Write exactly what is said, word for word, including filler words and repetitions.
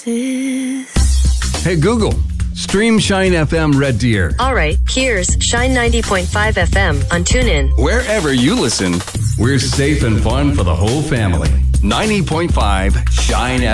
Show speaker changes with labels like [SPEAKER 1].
[SPEAKER 1] Hey, Google, stream Shine F M Red Deer.
[SPEAKER 2] All right, here's Shine ninety point five F M on TuneIn.
[SPEAKER 3] Wherever you listen,
[SPEAKER 1] We're safe and fun for the whole family. ninety point five Shine F M.